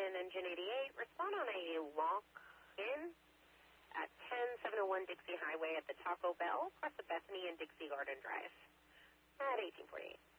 Engine 88, respond on a walk-in at 10701 Dixie Highway at the Taco Bell, across the Bethany and Dixie Garden Drive at 1848.